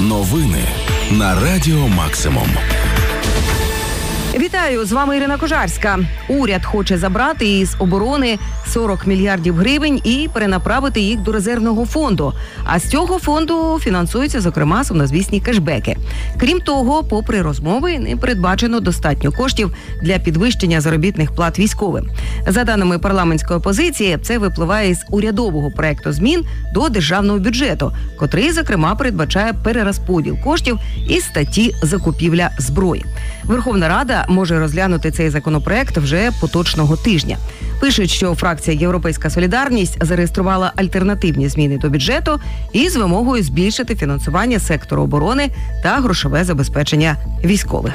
Новини на Радіо Максимум. Вітаю, з вами Ірина Кожарська. Уряд хоче забрати із оборони 40 мільярдів гривень і перенаправити їх до резервного фонду. А з цього фонду фінансуються, зокрема, сумнозвісні кешбеки. Крім того, попри розмови, не передбачено достатньо коштів для підвищення заробітних плат військовим. За даними парламентської опозиції, це випливає із урядового проекту змін до державного бюджету, котрий, зокрема, передбачає перерозподіл коштів із статті «Закупівля зброї». Верховна Рада може розглянути цей законопроект вже поточного тижня. Пишуть, що фракція «Європейська солідарність» зареєструвала альтернативні зміни до бюджету із вимогою збільшити фінансування сектору оборони та грошове забезпечення військових.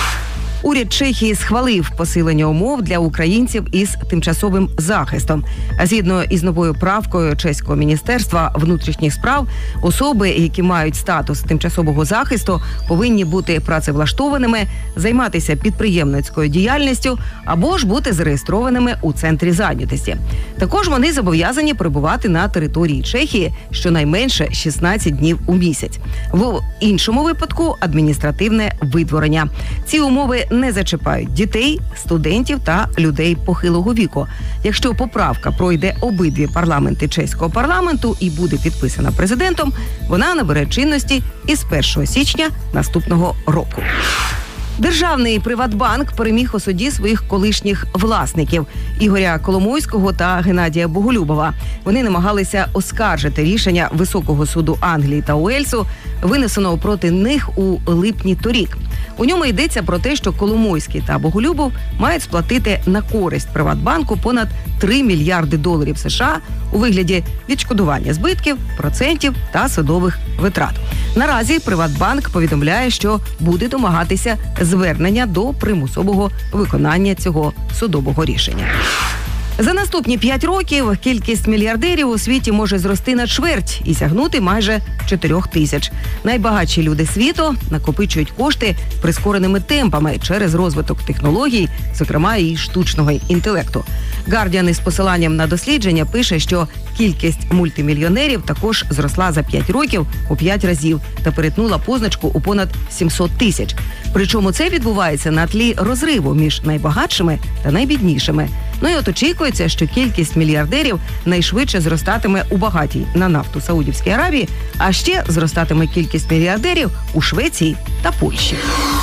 Уряд Чехії схвалив посилення умов для українців із тимчасовим захистом. А згідно із новою правкою чеського міністерства внутрішніх справ, особи, які мають статус тимчасового захисту, повинні бути працевлаштованими, займатися підприємницькою діяльністю або ж бути зареєстрованими у центрі зайнятості. Також вони зобов'язані перебувати на території Чехії щонайменше 16 днів у місяць. В іншому випадку – адміністративне видворення. Ці умови не зачіпають дітей, студентів та людей похилого віку. Якщо поправка пройде обидві парламенти чеського парламенту і буде підписана президентом, вона набере чинності із 1 січня наступного року. Державний «Приватбанк» переміг у суді своїх колишніх власників – Ігоря Коломойського та Геннадія Боголюбова. Вони намагалися оскаржити рішення Високого суду Англії та Уельсу, винесеного проти них у липні торік. У ньому йдеться про те, що Коломойський та Боголюбов мають сплатити на користь «Приватбанку» понад 3 мільярди доларів США у вигляді відшкодування збитків, процентів та судових витрат. Наразі «Приватбанк» повідомляє, що буде домагатися звернення до примусового виконання цього судового рішення. За наступні 5 років кількість мільярдерів у світі може зрости на чверть і сягнути майже 4 тисяч. Найбагатші люди світу накопичують кошти прискореними темпами через розвиток технологій, зокрема і штучного інтелекту. Guardian із посиланням на дослідження пише, що кількість мультимільйонерів також зросла за 5 років у 5 разів та перетнула позначку у понад 700 тисяч. Причому це відбувається на тлі розриву між найбагатшими та найбіднішими. Ну і от очікується, що кількість мільярдерів найшвидше зростатиме у багатій на нафту Саудівській Аравії, а ще зростатиме кількість мільярдерів у Швеції та Польщі.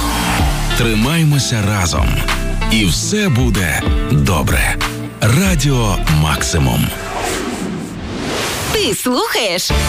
Тримаймося разом. І все буде добре. Радіо Максимум. Ти слухаєш